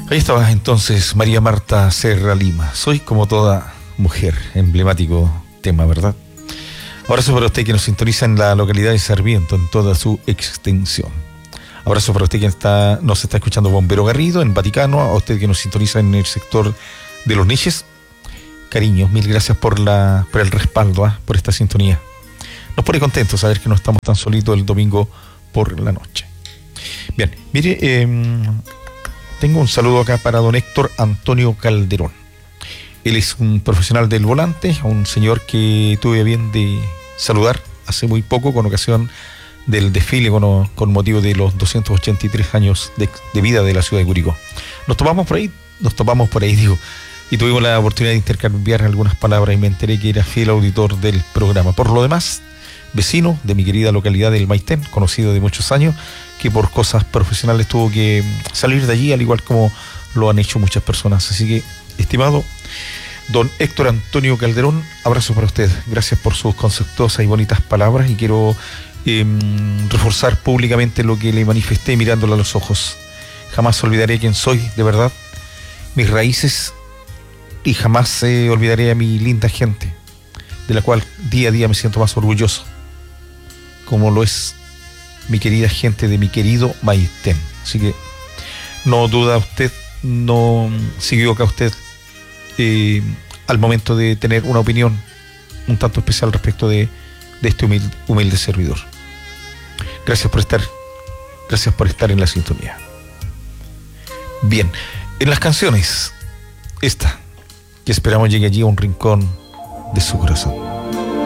Ahí estaba entonces María Marta Serra Lima. Soy como toda mujer, emblemático tema, ¿verdad? Abrazo para usted que nos sintoniza en la localidad de Sarmiento, en toda su extensión. Abrazo para usted que nos está escuchando Bombero Garrido, en Vaticano, a usted que nos sintoniza en el sector de Los Niches. Cariño, mil gracias por el respaldo, por esta sintonía. Nos pone contentos saber que no estamos tan solitos el domingo por la noche. Bien, mire, tengo un saludo acá para don Héctor Antonio Calderón. Él es un profesional del volante, un señor que tuve bien de saludar hace muy poco con ocasión del desfile con motivo de los 283 años de vida de la ciudad de Curicó. Nos topamos por ahí, digo, y tuvimos la oportunidad de intercambiar algunas palabras y me enteré que era fiel auditor del programa. Por lo demás, vecino de mi querida localidad del Maitén, conocido de muchos años, que por cosas profesionales tuvo que salir de allí, al igual como lo han hecho muchas personas. Así que, estimado don Héctor Antonio Calderón, abrazo para usted. Gracias por sus conceptuosas y bonitas palabras y quiero reforzar públicamente lo que le manifesté mirándolo a los ojos. Jamás olvidaré quién soy, de verdad, mis raíces, y jamás olvidaré a mi linda gente, de la cual día a día me siento más orgulloso, como lo es mi querida gente de mi querido Maitén. Así que no duda usted, no se equivoca usted al momento de tener una opinión un tanto especial respecto de este humilde servidor. Gracias por estar en la sintonía. Bien, en las canciones, esta que esperamos llegue allí a un rincón de su corazón.